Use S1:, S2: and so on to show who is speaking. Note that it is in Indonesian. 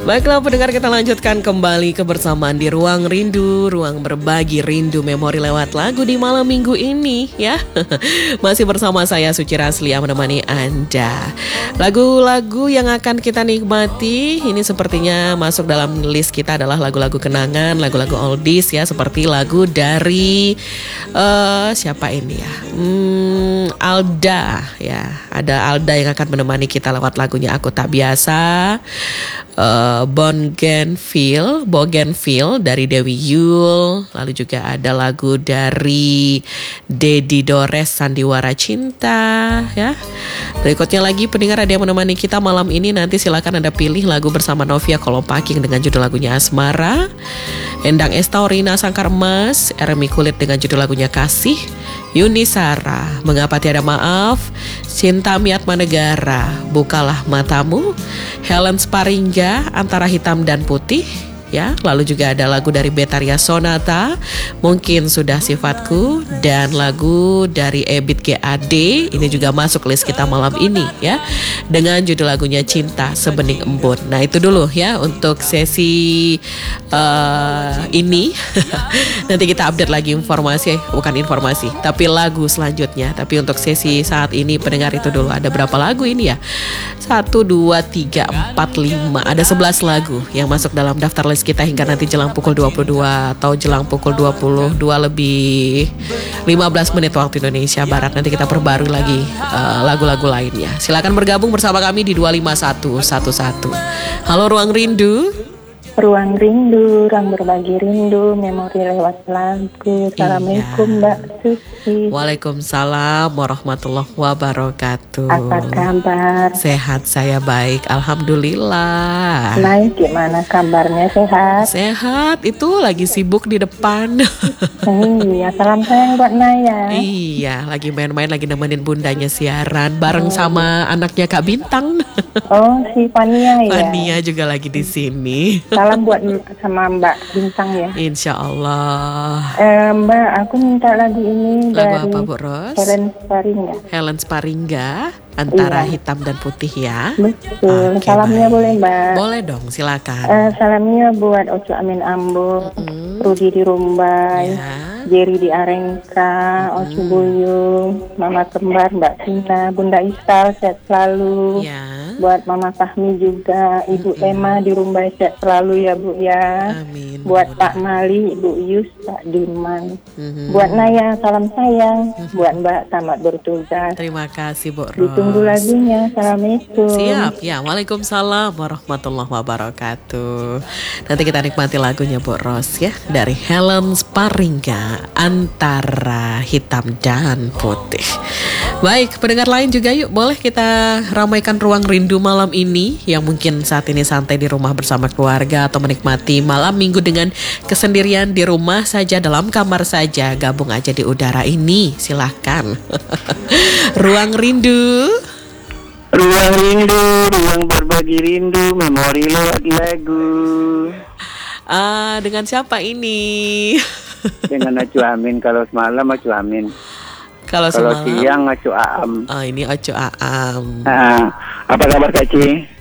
S1: Baiklah pendengar, kita lanjutkan kembali kebersamaan di Ruang Rindu, ruang berbagi rindu memori lewat lagu di malam minggu ini ya. Masih bersama saya Suci Rasli yang menemani Anda. Lagu-lagu yang akan kita nikmati ini sepertinya masuk dalam list kita adalah lagu-lagu kenangan, lagu-lagu oldies ya, seperti lagu dari siapa ini ya? Alda ya. Ada Alda yang akan menemani kita lewat lagunya Aku Tak Biasa. Bougainville dari Dewi Yul. Lalu juga ada lagu dari Dedi Dores, Sandiwara Cinta ya. Berikutnya lagi pendengar ada yang menemani kita malam ini. Nanti silakan Anda pilih lagu bersama Novia Kolopaking dengan judul lagunya Asmara, Endang Estaurina Sangkar Emas, Ermi Kulit dengan judul lagunya Kasih, Yuni Sara Mengapa Tiada Maaf, Cinta Miatma Negara, Bukalah Matamu, Helen Sparingga Antara Hitam dan Putih ya. Lalu juga ada lagu dari Betaria Sonata, Mungkin Sudah Sifatku, dan lagu dari Ebit GAD ini juga masuk list kita malam ini ya, dengan judul lagunya Cinta Sebening Embun. Nah itu dulu ya untuk sesi ini. Nanti kita update lagi bukan informasi tapi lagu selanjutnya. Tapi untuk sesi saat ini pendengar itu dulu, ada berapa lagu ini ya? 1, 2, 3, 4, 5. Ada 11 lagu yang masuk dalam daftar list kita hingga nanti jelang pukul 22 atau jelang pukul 22 lebih 15 menit waktu Indonesia Barat. Nanti kita perbarui lagi lagu-lagu lainnya. Silakan bergabung bersama kami di 25111. Halo Ruang Rindu.
S2: Ruang Rindu, ruang berbagi rindu, memori lewat lagu. Assalamualaikum Mbak Suci.
S1: Waalaikumsalam warahmatullahi wabarakatuh.
S2: Apa kabar?
S1: Sehat, saya baik, alhamdulillah.
S2: Naik gimana kabarnya, sehat?
S1: Sehat, itu lagi sibuk di depan.
S2: Iya, salam sayang buat Naya.
S1: Iya, lagi main-main, lagi nemenin bundanya siaran bareng sama anaknya Kak Bintang.
S2: Oh, si Fania ya.
S1: Fania juga lagi di sini.
S2: Salam buat sama Mbak Bintang ya.
S1: Insya Allah.
S2: Mbak, aku minta lagu ini
S1: Lagu
S2: dari
S1: apa Bu Ros?
S2: Helen Sparingga.
S1: Helen Sparingga, Antara
S2: Iya.
S1: Hitam dan Putih ya.
S2: Betul.
S1: Oke,
S2: Salamnya
S1: baik.
S2: boleh Mbak?
S1: Boleh dong, silakan.
S2: Salamnya buat Oco Amin Ambo, Rudi di Rumbai,
S1: Ya.
S2: Jerry di Arengka, Ocu Buyung, Mama Kembar, Mbak Sina, Bunda Isal, sehat selalu.
S1: Ya.
S2: Buat Mama Fahmi juga, Ibu Emma di Rumbai, sehat selalu ya Bu ya.
S1: Amin.
S2: Buat Pak Mali, Ibu Yus, Pak Diman.
S1: Mhm.
S2: Buat Naya, salam sayang. Buat Mbak tamat bertugas.
S1: Terima kasih Bu Ros.
S2: Ditunggu lagunya. Assalamualaikum.
S1: Siap ya. Waalaikumsalam warahmatullahi wabarakatuh. Nanti kita nikmati lagunya Bu Ros ya, dari Helen Sparingga, Antara Hitam dan Putih. Baik, pendengar lain juga yuk, boleh kita ramaikan Ruang Rindu malam ini yang mungkin saat ini santai di rumah bersama keluarga atau menikmati malam minggu dengan kesendirian di rumah saja, dalam kamar saja. Gabung aja di udara ini, silahkan. Ruang Rindu.
S3: Ruang rindu, ruang berbagi rindu, memori lewat lagu.
S1: Dengan siapa ini?
S3: Dengan Acu Amin, kalau semalam Acu Amin.
S1: Kalau
S3: Kalau
S1: semalam,
S3: siang Acu Aam.
S1: ini Oco Aam.
S3: Apa kabar Kak Ci?